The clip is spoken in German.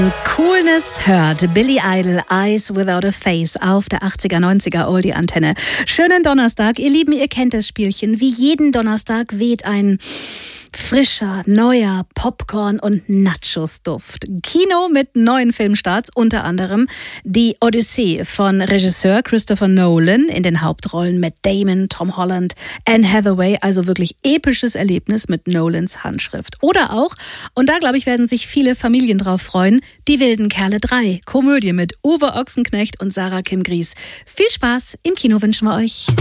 Coolness hört Billy Idol, Eyes Without a Face auf der 80er, 90er Oldie-Antenne. Schönen Donnerstag, ihr Lieben, ihr kennt das Spielchen. Wie jeden Donnerstag weht ein frischer, neuer Popcorn- und Nachos-Duft. Kino mit neuen Filmstarts, unter anderem die Odyssee von Regisseur Christopher Nolan in den Hauptrollen Matt Damon, Tom Holland, Anne Hathaway, also wirklich episches Erlebnis mit Nolans Handschrift. Oder auch, und da glaube ich, werden sich viele Familien drauf freuen, Die wilden Kerle 3, Komödie mit Uwe Ochsenknecht und Sarah Kim Gries. Viel Spaß, im Kino wünschen wir euch.